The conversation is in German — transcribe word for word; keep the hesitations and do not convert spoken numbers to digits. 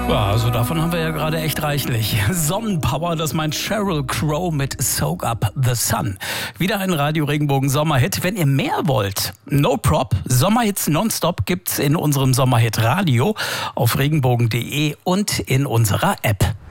Ja, also davon haben wir ja gerade echt reichlich. Sonnenpower, das meint Sheryl Crow mit Soak Up the Sun. Wieder ein Radio Regenbogen Sommerhit. Wenn ihr mehr wollt, no prop, Sommerhits nonstop gibt's in unserem Sommerhit Radio auf regenbogen punkt de und in unserer App.